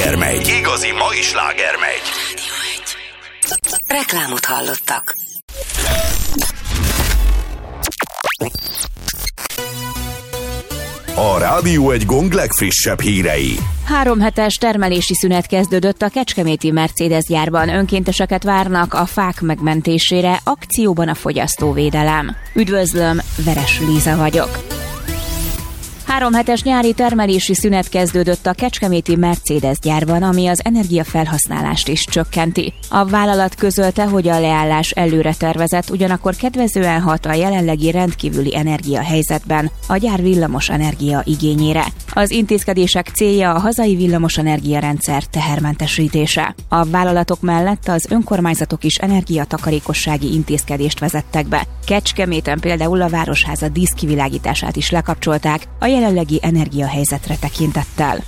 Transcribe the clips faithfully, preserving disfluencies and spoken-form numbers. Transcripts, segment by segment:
sláger megy. Igazi mai sláger megy. Reklámot hallottak. A Rádió egy gong legfrissebb hírei. Három hetes termelési szünet kezdődött a kecskeméti Mercedes gyárban. Önkénteseket várnak a fák megmentésére, akcióban a fogyasztóvédelem. Üdvözlöm, Veres Líza vagyok. Három hetes nyári termelési szünet kezdődött a kecskeméti Mercedes gyárban, ami az energiafelhasználást is csökkenti. A vállalat közölte, hogy a leállás előre tervezett, ugyanakkor kedvezően hat a jelenlegi rendkívüli energiahelyzetben a gyár villamos energia igényére. Az intézkedések célja a hazai villamos energiarendszer tehermentesítése. A vállalatok mellett az önkormányzatok is energiatakarékossági intézkedést vezettek be. Kecskeméten például a Városháza díszkivilágítását is lekapcsolták a jelenlegi energiahelyzetre tekintettel.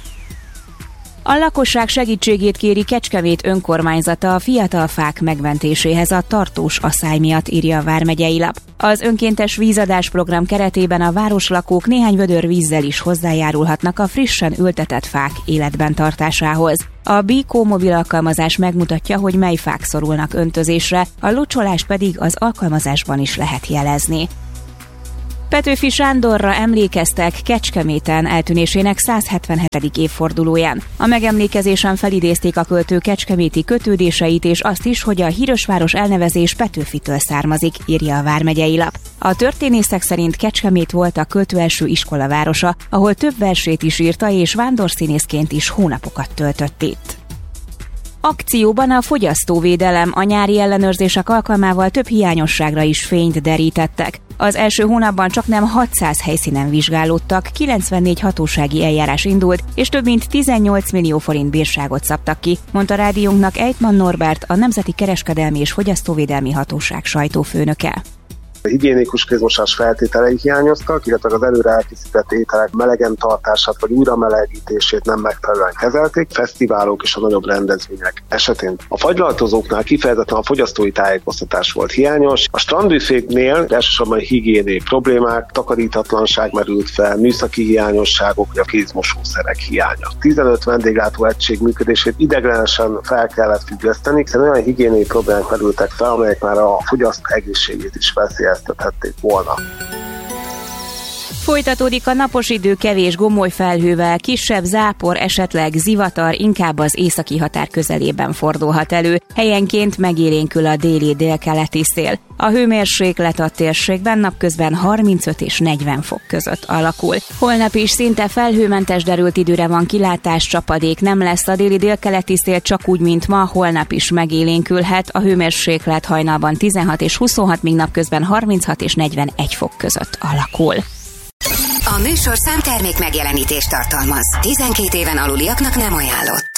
A lakosság segítségét kéri Kecskemét önkormányzata a fiatal fák megmentéséhez a tartós aszály miatt, írja a Vármegyei Lap. Az önkéntes vízadás program keretében a városlakók néhány vödör vízzel is hozzájárulhatnak a frissen ültetett fák életben tartásához. A Bikó mobil alkalmazás megmutatja, hogy mely fák szorulnak öntözésre, a locsolást pedig az alkalmazásban is lehet jelezni. Petőfi Sándorra emlékeztek Kecskeméten eltűnésének száz hetvenhetedik évfordulóján. A megemlékezésen felidézték a költő kecskeméti kötődéseit és azt is, hogy a hírösváros elnevezés Petőfitől származik, írja a Vármegyei Lap. A történészek szerint Kecskemét volt a költő első iskolavárosa, ahol több versét is írta és vándorszínészként is hónapokat töltött itt. Akcióban a fogyasztóvédelem, a nyári ellenőrzések alkalmával több hiányosságra is fényt derítettek. Az első hónapban csaknem hatszáz helyszínen vizsgálódtak, kilencvennégy hatósági eljárás indult, és több mint tizennyolc millió forint bírságot szabtak ki, mondta rádiónknak Ejtman Norbert, a Nemzeti Kereskedelmi és Fogyasztóvédelmi Hatóság sajtófőnöke. A higiénikus kézmosás feltételei hiányoztak, illetve az előre elkészített ételek melegen tartását vagy újra melegítését nem megfelelően kezelték, fesztiválok és a nagyobb rendezvények esetén. A fagylaltozóknál kifejezetten a fogyasztói tájékoztatás volt hiányos, a strandbüféknél elsősorban higiéniai problémák, takarítatlanság merült fel, műszaki hiányosságok vagy a kézmosószerek hiánya. tizenöt vendéglátó egység működését ideiglenesen fel kellett függeszteni, hiszen olyan higiéniai problémák merültek fel, amelyek már a fogyasztó egészségét is veszélyeztették volna. Folytatódik a napos idő kevés gomoly felhővel, kisebb zápor, esetleg zivatar inkább az északi határ közelében fordulhat elő. Helyenként megélénkül a déli délkeleti szél. A hőmérséklet a térségben napközben harmincöt és negyven fok között alakul. Holnap is szinte felhőmentes derült időre van kilátás, csapadék nem lesz, a déli délkeleti szél csak úgy, mint ma, holnap is megélénkülhet. A hőmérséklet hajnalban tizenhat és huszonhat, míg napközben harminchat és negyvenegy fok között alakul. A műsorszám termék megjelenítést tartalmaz. tizenkét éven aluliaknak nem ajánlott.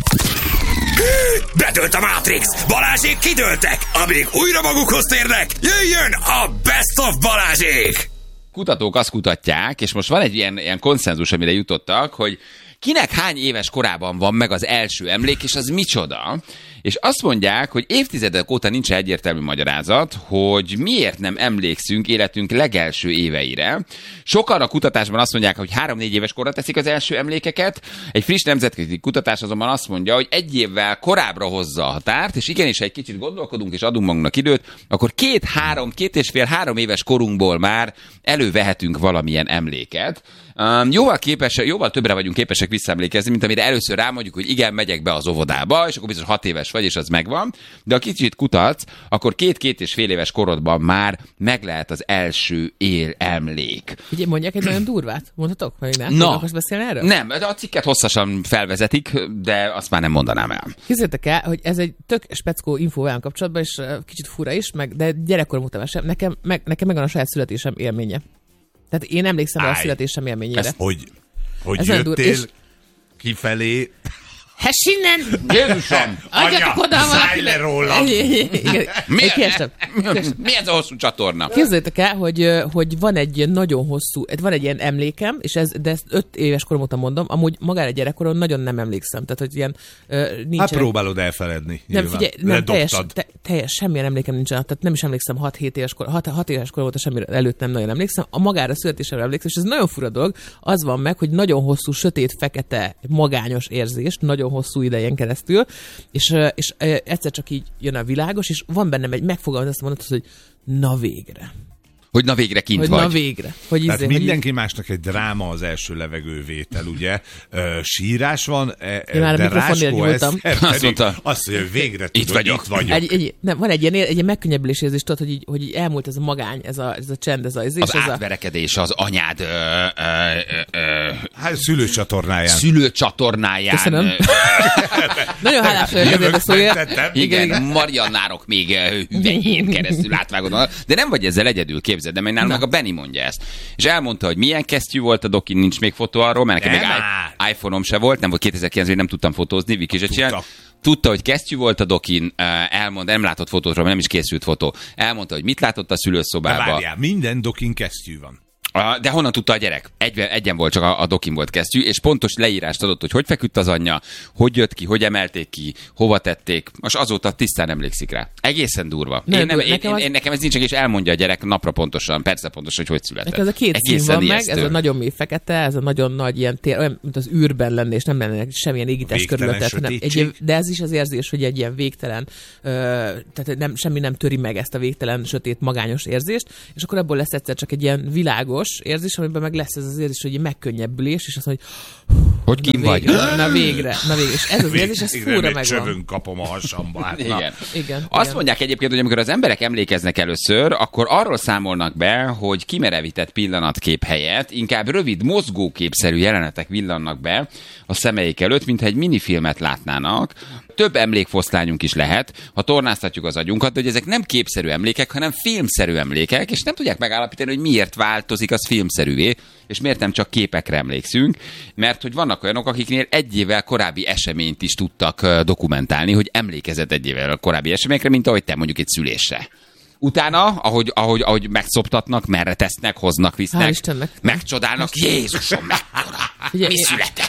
Bedőlt a Matrix! Balázsék kidőltek! Amíg újra magukhoz térnek, jöjjön a Best of Balázsék! Kutatók azt kutatják, és most van egy ilyen, ilyen konszenzus, amire jutottak, hogy kinek hány éves korában van meg az első emlék, és az micsoda? És azt mondják, hogy évtizedek óta nincs egyértelmű magyarázat, hogy miért nem emlékszünk életünk legelső éveire. Sokan a kutatásban azt mondják, hogy három-négy éves korra teszik az első emlékeket. Egy friss nemzetközi kutatás azonban azt mondja, hogy egy évvel korábbra hozza a határt, és igenis, ha egy kicsit gondolkodunk és adunk magunknak időt, akkor két-három, két és fél-három éves korunkból már elővehetünk valamilyen emléket. Um, jóval, képes, jóval többre vagyunk képesek visszaemlékezni, mint amire először rámondjuk, hogy igen, megyek be az óvodába, és akkor biztos hat éves vagy, és az megvan. De ha kicsit kutatsz, akkor két-két és fél éves korodban már meg lehet az első él emlék. Ugye mondják egy nagyon durvát? Mondhatok? Vagy nem? No. Akarsz beszélni erről? Nem, a cikket hosszasan felvezetik, de azt már nem mondanám el. Képzeljétek el, hogy ez egy tök speckó infó olyan kapcsolatban, és kicsit fura is, meg, de gyerekkorom után sem. Nekem, meg, nekem megvan a saját születésem élménye. Tehát én emlékszem Áj. a születésem élményére. Ez, hogy hogy ez jöttél és... kifelé... Hessinnen! Jézusom! Anya, szállj le rólam! Mi ez a hosszú csatorna? Képzeljétek el, hogy, hogy van egy nagyon hosszú, van egy ilyen emlékem, és ez, de ezt öt éves korom óta mondom, amúgy magára gyerekkoron nagyon nem emlékszem. Tehát, hogy ilyen nincsen... Hát próbálod elfeledni. Nem, figyelj, nem, teljes, te, teljes, semmilyen emlékem nincsen. Tehát nem is emlékszem hat-hét éves kor, hat éves korom óta semmi előtt nem nagyon emlékszem. A magára születésemre emlékszem, és ez nagyon fura dolog. Az van meg, hogy nagyon hosszú, sötét, fekete, magányos érzés, nagyon hosszú idején keresztül, és, és egyszer csak így jön a világos, és van bennem egy megfogalmaz, azt mondod, hogy na végre. Hogy na végre kint hogy vagy. Na végre. Hogy Tehát izé, mindenki hogy... másnak egy dráma az első levegővétel, ugye? Ö, sírás van, e, Én már de a mikrofonért Ráskó nyúltam. Eszter Azt pedig mondta, azt mondja, hogy végre itt tudod, vagyok. itt vagyok. Egy, egy, nem, van egy ilyen, egy ilyen megkönnyebbülés érzés, tudod, hogy így, hogy így elmúlt ez a magány, ez a, ez a csend, ez a... Ez Az ez átverekedés az anyád ö, ö, ö, Hát szülőcsatornáján. szülőcsatornáján. Köszönöm. ö, Nagyon hálás vagyok ezért a szóért. Igen, igen, Mariannárok még ö, hüvelyén keresztül átvágod. De nem vagy ezzel egyedül, képzeld, de meg nálunk meg a Benni mondja ezt. És elmondta, hogy milyen kesztyű volt a dokin, nincs még fotó arról, mert nekem Nem még már. iPhone-om se volt, nem volt kétezer-kilencben, nem tudtam fotózni, Viki se csinált. Tudta. Tudta, hogy kesztyű volt a dokin, elmondta, nem látott fotótról, nem is készült fotó. Elmondta, hogy mit látott a De szülőszobában. várjál, minden dokin kesztyű van. Ah, de honnan tudta a gyerek? Egy, egyen volt, csak a, a dokin volt kesztyű, és pontos leírást adott, hogy hogy feküdt az anyja, hogy jött ki, hogy emelték ki, hova tették. Most azóta tisztán emlékszik rá. Egészen durva. Nem, én nem, én, nekem én, az- én, nekem ez nincs, és elmondja a gyerek napra pontosan, persze pontosan, hogy hogy született. Nekem ez a két szín Egészen van meg, ijesztő. ez a nagyon mély fekete, ez a nagyon nagy ilyen tér, olyan, mint az űrben lenne, és nem lenne semmilyen égítés Végtelen körülötted, hanem egy, sötétség. ilyen- de ez is az érzés, hogy egy ilyen végtelen, ö, tehát nem, semmi nem töri meg ezt a végtelen, sötét, magányos érzést, és akkor ebből lesz egyszer csak egy ilyen világos érzés, amiben meg lesz ez az érzés, hogy egy megkönnyebbülés, és azt mondja, Hogy hogy kim na vagy? végre, na végre, na végre, és ez az érzés, ez Végre fúra egy megvan. csövön kapom a hasamba. Hát, na. Igen. Igen, Azt igen. mondják egyébként, hogy amikor az emberek emlékeznek először, akkor arról számolnak be, hogy kimerevített pillanatkép helyett inkább rövid, mozgóképszerű jelenetek villannak be a szemeik előtt, mintha egy minifilmet látnának. Több emlékfoszlányunk is lehet, ha tornáztatjuk az agyunkat, de hogy ezek nem képszerű emlékek, hanem filmszerű emlékek, és nem tudják megállapítani, hogy miért változik az filmszerűvé, és miért nem csak képekre emlékszünk, mert hogy vannak olyanok, akiknél egy évvel korábbi eseményt is tudtak ö, dokumentálni, hogy emlékezett egy évvel korábbi eseményekre, mint ahogy te mondjuk egy szülésre. Utána, ahogy, ahogy, ahogy megszoptatnak, merre tesznek, hoznak, Hál' visznek, Istennek. megcsodálnak, Jézusom, mekkora, Ugye, mi én- született?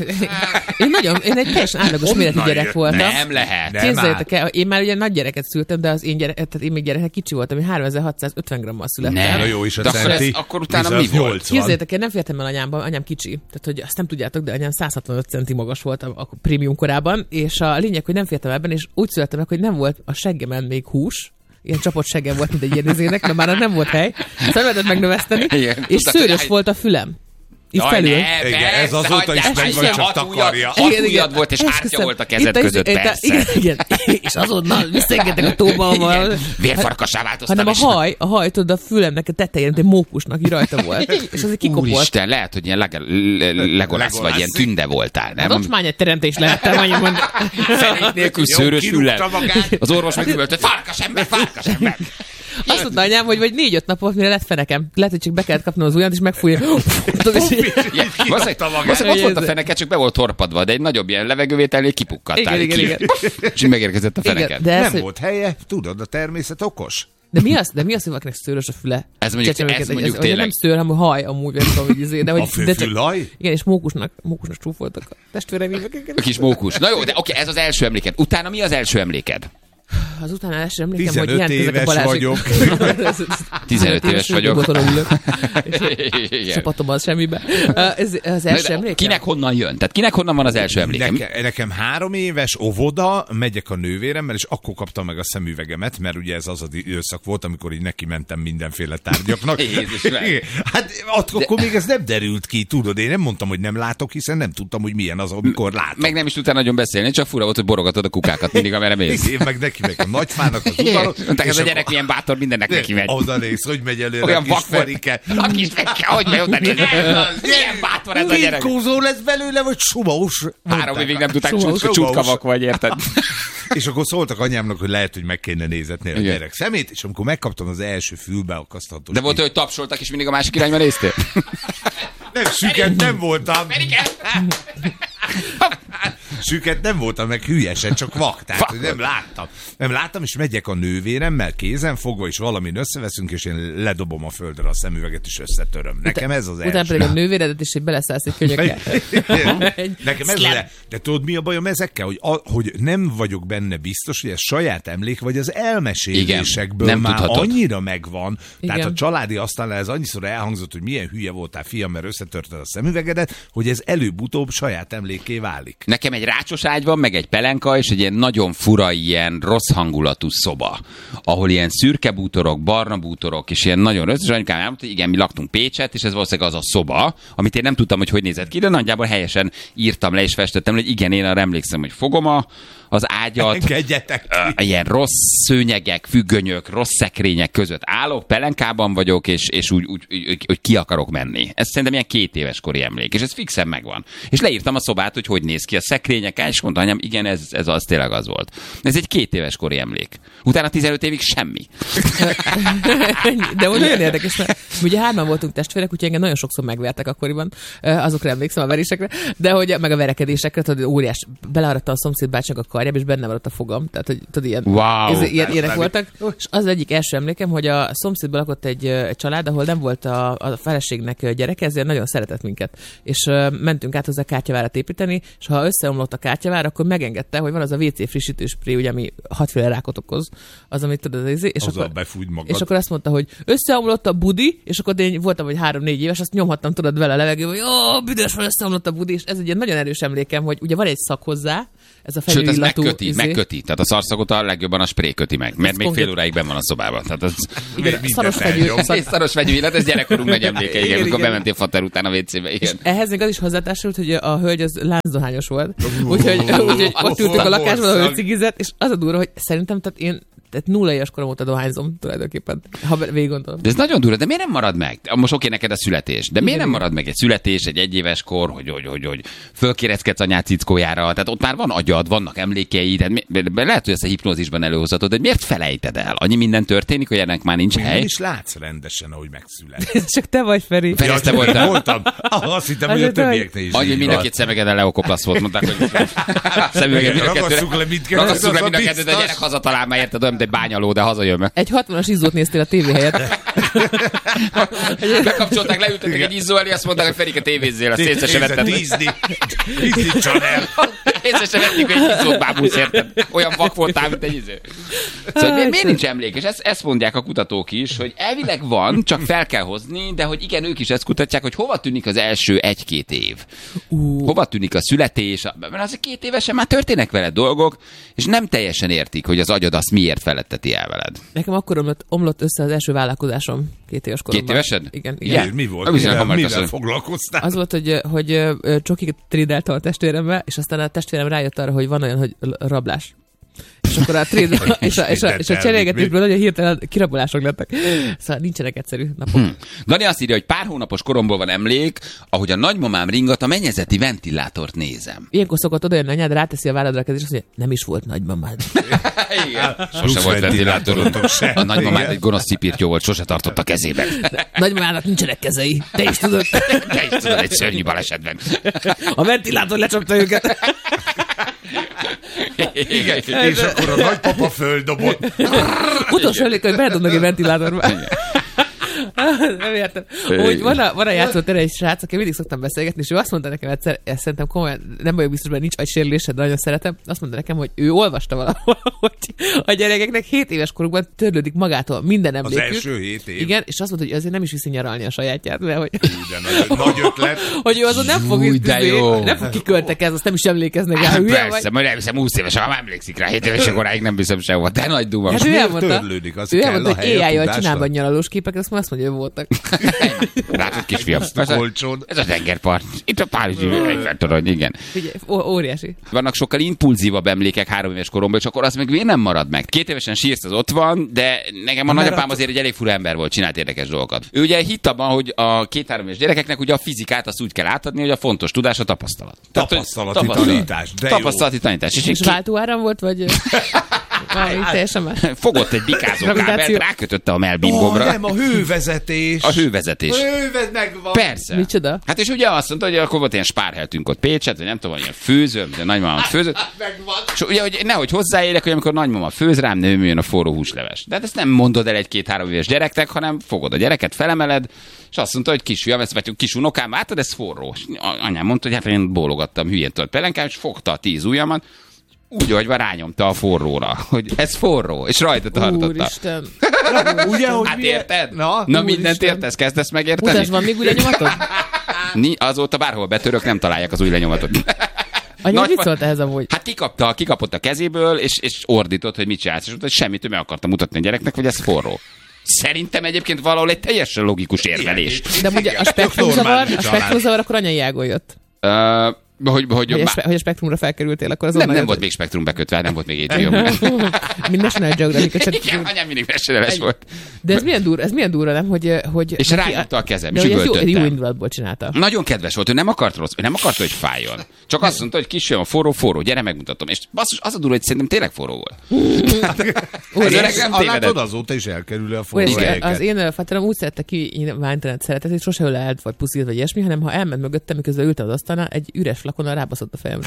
Én nagyon, én egy teljesen átlagos méretű Honnan gyerek jött? voltam. Nem lehet. Nem. Képzeljétek el, én már ugye nagy gyereket szültem, de az én gyerek, tehát én még gyereknek kicsi voltam, én háromezer-hatszázötven grammal születtem. Nem. Na jó, és a De akkor centi, ez- akkor utána viszont mi volt? nyolcvan. Képzeljétek el, nem fértem el anyámba, anyám kicsi. Tehát, hogy azt nem tudjátok, de anyám száz hatvanöt centi magas volt a, a prémium korában, és a lényeg, hogy nem fértem ebben, és úgy születtem meg, hogy nem volt a seggemen még hús, ilyen csapott seggem volt, mint egy ilyen izének, de már nem volt hely, szóval lehetett megnöveszteni, Igen. és Tudtad, szőrös hogy- volt a fülem. Itt Jaj, felül. ne, Igen, persze, ez azóta is hagyjál, meg van, hagyjál, csak hat takarja. ujjad- Hat Igen, ujjad igen. volt, és hártya Esküszöm. volt a kezed Itt a- között, itt a- persze. Igen, igen. És azonnal visszaengedtek a tóba, ahol... Vérfarkassá változtam. Hanem a és- haj, a haj, tudod, a fülemnek a tetején, mint egy mókusnak így rajta volt. És az egy kikopott. Úristen, lehet, hogy ilyen lege, le- legolász vagy ilyen tünde voltál, nem? Hát ocsmány egy teremtés lehettem, annyit mond. Fenék nélkül Jó, szőrös kirúgta füllel. magát. Az orvos megüvölte, farkas ember, farkas ember. Azt mondta anyám, hogy vagy négy-öt nap volt, mire lett fenekem. Lehet, hogy csak be kellett kapnom az ujjat, és megfújja. Tudod, és így- Ja, valószínűleg valószínűleg ott volt a feneke, csak be volt torpadva, de egy nagyobb ilyen levegővételnél kipukkattál. Igen, igen, Ki- És így megérkezett a feneked. Igen, de ez, Nem hogy- volt helye, tudod, a természet okos. De mi az, de mi az, hogy valakinek szőrös a füle? Ez mondjuk- Csecsemőket, ez mondjuk ugye tényleg. nem szőr, hanem haj amúgy, nem tudom, hogy izé, de hogy... A de csak- főfülhaj? Igen, és mókusnak, mókusnak csúfoltak a testvéreim. A kis mókus. Na jó, de oké, ez az első emléked. Utána mi az első emléked? Az utána első emlékem, hogy tizenöt jelentkezek a éves Balázsék. vagyok. tizenöt éves vagyok. Nyugodtan ülök. Igen. Csapatom az semmibe. Uh, Ez az első De emlékem? Kinek honnan jön? Tehát kinek honnan van az első emlékem? Neke, nekem három éves óvoda, megyek a nővéremmel, és akkor kaptam meg a szemüvegemet, mert ugye ez az az időszak volt, amikor így neki mentem mindenféle tárgyaknak. Jézusom. Igen. Hát akkor De... még ez nem derült ki, tudod, én nem mondtam, hogy nem látok, hiszen nem tudtam, hogy milyen az, amikor látok. Meg nem is tudtál nagyon beszélni, csak fura volt, hogy borogatod a kukákat mindig, amerre mész. Én meg neki meg a nagyfának az udvaron. Mondták, ez és a akkor- gyerek milyen bátor, mindennek neki megy. Oda néz, hogy megy előre Olyan a kis vak volt. Ferike. A kis Ferike, hogy megy oda nézni? Milyen bátor ez a gyerek. Birkózó lesz belőle, vagy sumaus? Három évig nem tudták, Sumaus. csut- csutkavak vagy, érted? És akkor szóltak anyámnak, hogy lehet, hogy meg kéne nézetni a Igen. gyerek szemét, és amikor megkaptam az első fülbeakaszthatós... De volt, hogy tapsoltak, és mindig a másik irányba néztél? Nem, süket nem voltam. Ferike! Süket nem voltam, meg hülyesen, csak vak. Tehát, Vak hogy nem láttam. Nem láttam, és megyek a nővéremmel kézen fogva, és valamin összeveszünk, és én ledobom a földre a szemüveget, és összetöröm. Nekem ez az Utána első. pedig a nővéredet is, hogy beleszállsz egy könyökkel. Nekem ez az, de tudod, mi a bajom ezekkel? Hogy, a, hogy nem vagyok benne biztos, hogy ez saját emlék, vagy az elmesélésekből Igen, nem már tudhatod. annyira megvan. Tehát Igen. a családi asztalnál ez annyiszor elhangzott, hogy milyen hülye voltál, fiam, mert összetörted a szemüvegedet, hogy ez előbb-utóbb saját emlékké válik. Nekem egy rácsos ágy van, meg egy pelenka, és egy ilyen nagyon fura, ilyen rossz hangulatú szoba, ahol ilyen szürke bútorok, barna bútorok, és ilyen nagyon rossz, és anyukám elmondta, hogy igen, mi laktunk Pécset, és ez valószínűleg az a szoba, amit én nem tudtam, hogy hogy nézett ki, de nagyjából helyesen írtam le, és festettem, hogy igen, én arra emlékszem, hogy fogom a, az ágyat, Engedjetek ki. ilyen rossz szőnyegek, függönyök, rossz szekrények között állok, pelenkában vagyok, és, és úgy, úgy, úgy, úgy ki akarok menni. Ez szerintem ilyen két éves kori emlék, és ez fixen megvan. És leírtam a szobát, hogy hogy néz ki a szekrények, és mondta anyám, igen, ez, ez az tényleg az volt. Ez egy két éves kori emlék. Utána tizenöt évig semmi. De úgy nagyon érdekes, mert ugye hárman voltunk testvérek, úgyhogy engem nagyon sokszor megvertek akkoriban, azokra emlékszem, a verésekre, de hogy meg a verekedésekre, tudod, óriás, belearadta a szomszéd bácsinak a karjába, és benne maradt a fogam, tehát hogy tudod, ilyen, wow, ez, ilyen ilyenek voltak. És az egyik első emlékem, hogy a szomszédban lakott egy, egy család, ahol nem volt a, a feleségnek gyereke, ezért nagyon szeretett minket. És uh, mentünk át hozzá kártyavárat építeni, és ha összeomlott a kártyavár, akkor megengedte, hogy van az a vé cé frissítő spré, ugye, ami hatféle rákot okoz, az, amit tudod, az, és, Azzal akkor, befújt magad. és akkor azt mondta, hogy összeomlott a budi, és akkor én voltam, hogy három-négy éves, azt nyomhattam, tudod, vele a levegő, hogy ó, büdös van, összeomlott a budi, és ez egy ilyen nagyon erős emlékem, hogy ugye van egy szak hozzá, ez a Sőt, ez felülillatú, megköti, izé. megköti. Tehát a szarszagot a legjobban a spré köti meg, mert Ez még konkrét- fél óráig benn van a szobában. Tehát az... Igen, Minden szaros fegyű. elnyom. Ez egy szaros vegyű illat, ez gyerekkorunk nagy emléke, igen, Igen, amikor igen. bementél fater után a vécébe, igen. Ehhez még az is hozzátársult, hogy a hölgy az láncdohányos volt. Úgyhogy, úgyhogy ott ültünk a lakásban, ahol ő cigizett, és az a durva, hogy szerintem tehát én tehát nulla éves korom óta dohányzom tulajdonképpen, ha végig gondolom. De ez nagyon durva, de miért nem marad meg? Most oké, neked a születés, de miért Igen, nem igen. marad meg egy születés, egy egyéves kor, hogy, hogy, hogy, hogy fölkéreckedsz anyád cickójára, tehát ott már van agyad, vannak emlékeid, tehát mi, lehet, hogy ezt a hipnózisban előhozhatod, de miért felejted el? Annyi minden történik, hogy ennek már nincs Nem hely. is látsz rendesen, ahogy megszületett. Csak te vagy, Feri. Feri, ezt te csak voltál? voltam. Ah, azt hittem, hogy a Azért, hogy- többieknél is Annyi, hogy így mind a van. két szemegeden leokoplasz volt, mondták, hogy szemüveget mind a kettőre. Ragasszuk le mindkettőt, Ragasszuk le az mind a a kettőt, de a biztos. gyerek hazatalál, már érted, olyan, mint egy bányaló, de hazajön meg. Egy hatvanas izzót néztél a tévé helyett. Bekapcsolták, leültetek egy izzó elé, azt mondták, hogy Ferike tévézzél, azt észre se vettem. Disney. Disney Channel. Észre se vettük, hogy egy izzót bábulsz, érted? Olyan vak voltál, mint egy izzó. Szóval miért, miért nincs emlék? És ezt, ezt mondják a kutatók is, hogy elvileg van, csak fel kell hozni, de hogy igen, ők is ezt kutatják, hogy hova tűnik az első egy-két év. Uh. Hova tűnik a születés, mert az két évesen már történnek veled dolgok, és nem teljesen értik, hogy az agyad azt miért feletteti el veled. Nekem akkor omlott, omlott össze az első vállalkozásom két éves koromban. Két évesed? Igen, igen. Igen. Miért? Mi volt? Nem hiszem, Mivel, hamar mivel köszönöm. foglalkoztál? Az volt, hogy, hogy ö, csokit trédeltem a testvéremmel, és aztán a testvérem rájött arra, hogy van olyan, hogy l- rablás. És akkor a tréd, és a, és a, és a cserélgetésből nagyon hirtelen kirabolások lettek. Szóval nincsenek egyszerű napok. Hm. Dani azt írja, hogy pár hónapos koromból van emlék, ahogy a nagymamám ringat a mennyezeti ventilátort nézem. Ilyenkor szokott oda jönni anyád, ráteszi a válladra a kezét, és azt mondja, nem is volt nagymamád. Igen. Sose Plusz volt ventilátorod. ventilátorod se. A nagymamád Igen. egy gonosz cipirtyó volt, sose tartott a kezében. Nagymamának nincsenek kezei. Te is tudod. Te is tudod, egy szörnyű balesetben. A ventilátor lecsapta őket. Igen. És akkor a nagypapa földobott. Utolsó emlék, hogy beledobnak egy ventilátorba. Nem értem. Hogy van a, van a játszótéren egy srác, aki mindig szoktam beszélgetni, és ő azt mondta nekem egyszer, ezt szerintem komolyan, nem vagyok biztos, mert nincs agysérülésed, de nagyon szeretem, azt mondta nekem, hogy ő olvasta valahol, hogy a gyerekeknek hét éves korukban törlődik magától minden Az emlékük. első hét év. Igen, és azt mondta, hogy azért nem is viszi nyaralni a sajátját, mert hogy, De nagy, nagy ötlet. hogy ő azon nem fog, Júj, de izé- jó. nem fog kiköltekezni, azt nem is emlékeznek rá. Hát Hülye persze, vagy? majd elviszem húsz éves, ha emlékszik rá, hét éves koráig nem viszem sehova. De nagy duma. Hát ő miért elmondta, törlődik? Az ő kell elmondta, a hogy hely a éjjel tudásra? csinál vagy nyaralós képeket, azt mondja, hogy ő voltak. Látod, kisfiam. a kolcsod. Ez a tengerpart. Itt a Párizsi Eiffel-torony, igen. Figyelj, ó- óriási. Vannak sokkal impulzívabb emlékek három éves koromban, és akkor az meg miért nem marad meg? Két évesen sírsz, az ott van, de nekem a Mert nagyapám att- azért egy elég fura ember volt, csinált érdekes dolgokat. Ő ugye hitt abban, hogy a két-három éves gyerekeknek ugye a fizikát azt úgy kell átadni, hogy a fontos tudás a tapasztalat. Tehát, hogy Tapasztalati tanítás, de jó. Tapasztalati tanítás. És, És ki- váltóáram volt, vagy... Már így teljesen már. fogott egy bikázó kábelt, Gravitáció. rákötötte a Ó, melbimbomra. nem, a hővezetés. A hővezetés. Hővez megvan. Persze. Micsoda? Hát és ugye azt mondta, hogy akkor volt ilyen spárheltünk ott Pécset, vagy nem tudom, hogy ilyen főző, de nagymamám főzött. Megvan. És ugye, hogy nehogy hozzáérek, hogy amikor nagymama főz rám, ne ömüljön a forró húsleves. De hát ezt nem mondod el egy-két-három éves gyereknek, hanem fogod a gyereket, felemeled, és azt mondta, hogy kisfiam, ezt vagy kis unokám, átad, ez forró. És anyám mondta, hogy hát én bólogattam hülyén tört pelenkám, és fogta a tíz ujjamat, úgy, hogy rányomta a forróra, hogy ez forró, és rajta tartotta. Úristen. Ugye, hogy Hát milyen- érted? Na, Na úristen. mindent értesz, kezdesz megérteni? Mutasd, van még új lenyomatod? Ni, azóta bárhol betörök, nem találják az új lenyomatot. Anya, mit szólt ehhez amúgy? Hát kikapta, kikapott a kezéből, és, és ordított, hogy mit csinálsz, és mondta, hogy semmit, hogy meg akartam mutatni a gyereknek, hogy ez forró. Szerintem egyébként valahol egy teljesen logikus érvelés. De ugye a spektrumzavar, a spektrumzavar akkor anyai ágon jött. Uh, hogy, hogy, hogy, a, spe, hogy a spektrumra felkerültél, akkor az nem, nem volt még spektrum bekötve, nem volt még há bé o. Mind National Geographic. Igen, anyám mindig national volt. De ez milyen durva, ez milyen durva, nem? Hogy, hogy, és rányomta a kezem, és jó, üvöltöttem. Jó indulatból csinálta. Nagyon kedves volt, ő nem akart rossz, ő nem akart, hogy fájjon. Csak azt mondta, hogy kisfiam, a forró, forró, gyere, megmutatom. És basszus, az a durva, hogy szerintem tényleg forró volt. Az öreg nem tévedett. Azóta is elkerül a forró helyeket. Az én faterom úgy szerette ki ványtalant szeretet, hogy sose lehet vagy puszít, vagy ilyesmi, hanem ha elment mögöttem, miközben ültem az asztalnál, egy üres flakonnal rábaszott a fejemre.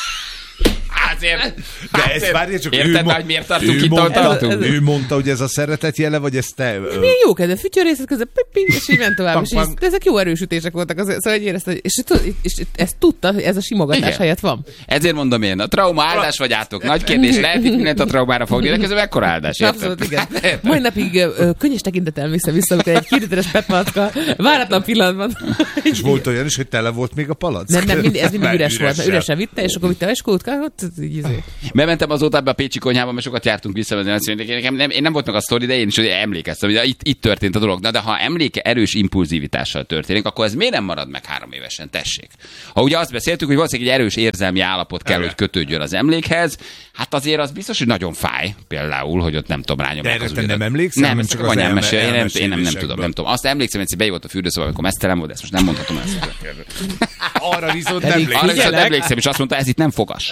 Azért, de ez várja csak érted ő, már, hogy miért tartunk ő, itt, mondta, tartunk? ő mondta, hogy ez a szeretet jele, vagy ez te... Milyen jó kedve, fütyörészet közben, és így ment tovább, és így, de ezek jó erősütések voltak, azért, szóval hogy érezte, és, és ezt tudta, hogy ez a simogatás igen. helyett van. Ezért mondom én, a trauma áldás vagyátok. Nagy kérdés, lehet itt mindent a traumára fogni, de közben ekkora áldás, érted? Abszolút, igen. Mai napig könnyes tekintettel emlékszem vissza, amikor egy kilométeres petmacka váratlan pillanatban. És volt olyan is, hogy tele volt még a palack? Nem, nem, mind, ez mindig üres volt, mert üresen vitte, és akkor vitte a eskótkát, bementem azóta ebbe a pécsi konyhában, mert sokat jártunk vissza, azt mondják, nekem nem, én nem volt meg a sztori, de én is emlékeztem, hogy itt, itt történt a dolog. Na, de ha emléke erős impulzivitással történik, akkor ez miért nem marad meg három évesen? Tessék. Ha ugye azt beszéltük, hogy valószínűleg egy erős érzelmi állapot kell, hogy kötődjön az emlékhez, hát azért az biztos, hogy nagyon fáj, például, hogy ott nem tudom rányomni. De erre nem emlékszem? Nem, csak az anyám mesél, én, nem, én nem, nem tudom, nem tudom. Azt emlékszem, hogy bejött a fürdőszoba, amikor mesztelen volt, ezt most nem mondhatom ezt. Arra viszont nem emlékszem, és azt mondta, ez itt nem fogas.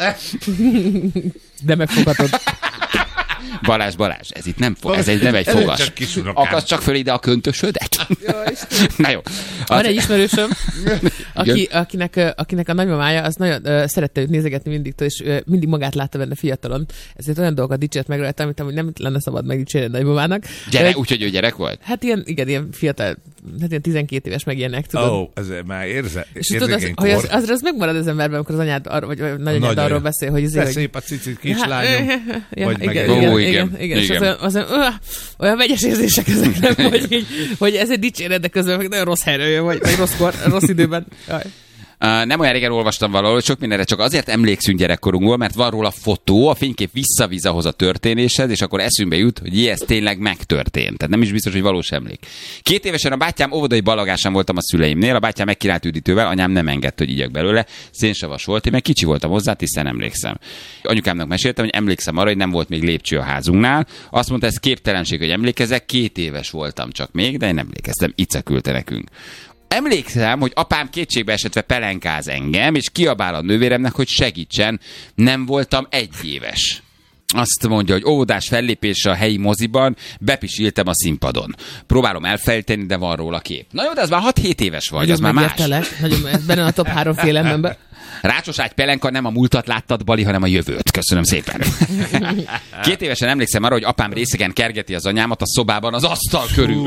De megfogatod. Balázs, Balázs, ez itt nem fog, ez egy, nem egy fogas. Akasd csak föl ide a köntösödet. Na jó. Van az... egy ismerősöm, aki, akinek, akinek a nagymamája az nagyon uh, szerette őt nézegetni mindig, és uh, mindig magát látta benne fiatalon. Ezért olyan dolgokat dicsért meg rajta, amit amúgy nem lenne szabad megdicsérni a nagymamának. Gyere, úgyhogy ő gyerek volt? Hát ilyen, igen, ilyen fiatal, hát ilyen tizenkét éves meg ilyenek, tudod. Ó, oh, ez már érze, és tudod, az, hogy az, az, az megmarad az emberben, amikor az anyád, ar, vagy, vagy nagyanyád arról beszél, hogy... De szép a cicit kislányom, vagy meg igen, igen, igen, és az, az, az olyan, olyan vegyes érzések ezek, nem, hogy, így, hogy ez egy dicséret, de közben meg nagyon rossz helyre jön, vagy, vagy rosszkor, rossz időben. Jaj. Uh, nem olyan régen olvastam valahol, hogy sok mindenre csak azért emlékszünk gyerekkorunkból, mert van róla fotó, a fénykép visszavíz ahhoz a történéshez, és akkor eszünkbe jut, hogy ez tényleg megtörtént. Tehát nem is biztos, hogy valós emlék. Két évesen a bátyám óvodai balagásán voltam a szüleimnél, a bátyám megkínált üdítővel, anyám nem engedte, hogy igyak belőle, szénsavas volt, én meg kicsi voltam hozzá, tisztán emlékszem. Anyukámnak meséltem, hogy emlékszem arra, hogy nem volt még lépcső a házunknál. Azt mondta, ez képtelenség, hogy emlékezek, két éves voltam csak még, de én emlékeztem, Ica küldte nekünk. Emlékszem, hogy apám kétségbe esetve pelenkáz engem, és kiabál a nővéremnek, hogy segítsen, nem voltam egy éves. Azt mondja, hogy óvodás fellépésre a helyi moziban, bepisiltem a színpadon. Próbálom elfejteni, de van róla kép. Na jó, de az már hat-hét éves vagy, nagyon az már más. Nagyon, ez benne a top három félelemben. Rácsos ágy pelenka, nem a múltat láttad, Bali, hanem a jövőt. Köszönöm szépen. Két évesen emlékszem arra, hogy apám részegen kergeti az anyámat a szobában az asztal körül.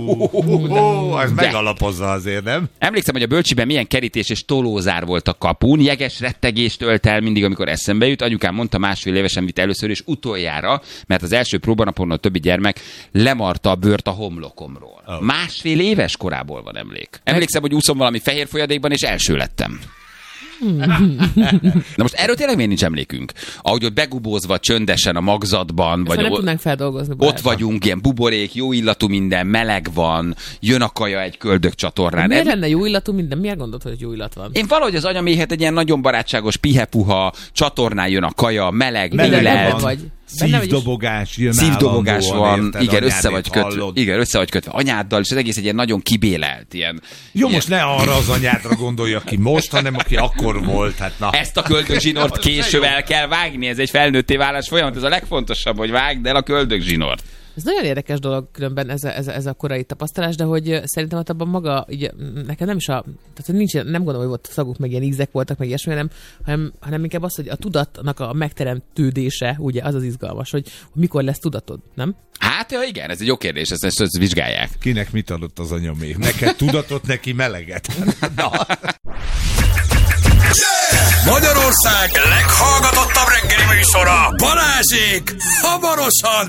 Ó, ez megalapozza azért, nem? Emlékszem, hogy a bölcsiben milyen kerítés és tolózár volt a kapun. Jeges rettegést ölt el mindig, amikor eszembe jut. Anyukám mondta, másfél évesen vitt először és utoljára, mert az első próbanapon a többi gyermek lemarta a bőrt a homlokomról. Oh. Másfél éves korából van emlék. Emlékszem, hogy úszom valami fehér folyadékban, és első lettem. Na most erről tényleg miért nincs emlékünk? Ahogy ott begubózva csöndesen a magzatban, ezt vagy nem ott, tudnánk feldolgozni. Ott vagyunk, ilyen buborék, jó illatú minden, meleg van, jön a kaja egy köldök csatornán. Miért lenne jó illatú minden? Miért gondolod, hogy jó illat van? Én valahogy az anyaméhet egy ilyen nagyon barátságos, pihepuha, csatornán jön a kaja, meleg, meleg élet. Vagy. Szívdobogás jön Szívdobogás van, érted, igen, össze vagy, kötve, hallod. igen, össze vagy kötve anyáddal, és az egész egy ilyen nagyon kibélelt. Ilyen, Jó, ilyen... most ne arra az anyádra gondolj, aki most, hanem aki akkor volt. Hát na. Ezt a köldögzsinort később el kell vágni, ez egy felnőtté válás folyamat, ez a legfontosabb, hogy vágd el a köldögzsinort. Ez nagyon érdekes dolog különben ez a, ez, a, ez a korai tapasztalás, de hogy szerintem ott abban maga, így, nekem nem is a, tehát nincs, nem gondolom, hogy ott szaguk, meg ilyen ízek voltak, meg ilyesmi, hanem, hanem, hanem inkább az, hogy a tudatnak a megteremtődése, ugye az az izgalmas, hogy, hogy mikor lesz tudatod, nem? Hát ja, igen, ez egy jó kérdés, ezt, ezt, ezt vizsgálják. Kinek mit adott az anyamé? Neked tudatot, neki meleget. Na. Magyarország leghallgatottabb reggeli műsora, Balázsék hamarosan